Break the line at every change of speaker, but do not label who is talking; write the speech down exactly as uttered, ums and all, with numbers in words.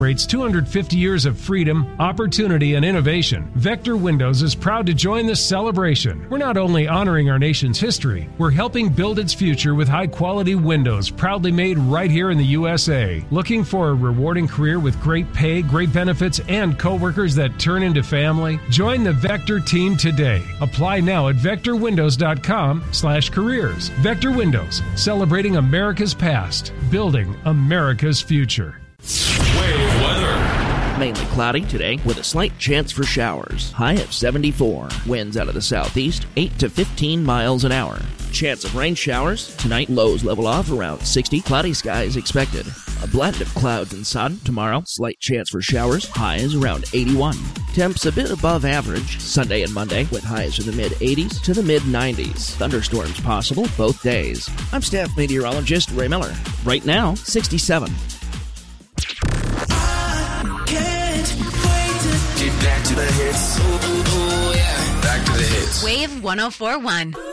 Celebrates two hundred fifty years of freedom, opportunity, and innovation. Vector Windows is proud to join this celebration. We're not only honoring our nation's history, we're helping build its future with high-quality windows proudly made right here in the U S A. Looking for a rewarding career with great pay, great benefits, and coworkers that turn into family? Join the Vector team today. Apply now at vector windows dot com slash careers. Vector Windows, celebrating America's past, building America's future.
Wave weather.
Mainly cloudy today with a slight chance for showers. High at seventy-four. Winds out of the southeast, eight to fifteen miles an hour. Chance of rain showers. Tonight, lows level off around sixty. Cloudy skies expected. A blend of clouds and sun. Tomorrow, slight chance for showers. Highs around eighty-one. Temps a bit above average. Sunday and Monday with highs in the mid-eighties to the mid-nineties. Thunderstorms possible both days. I'm staff meteorologist Ray Miller. Right now, sixty-seven.
Get back to the hits. Ooh, ooh, ooh, yeah. Back to the hits.
Wave one oh four point one.